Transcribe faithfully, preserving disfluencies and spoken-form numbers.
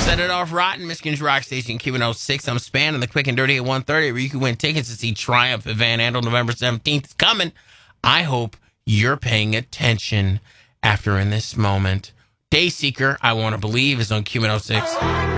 Set it off rotten. Michigan's Rock Station, Q one oh six. I'm Span in the Quick and Dirty at one thirty, where you can win tickets to see Triumph at Van Andel November seventeenth. It's coming. I hope you're paying attention after in this moment. Dayseeker, I Want to Believe, is on Q one oh six.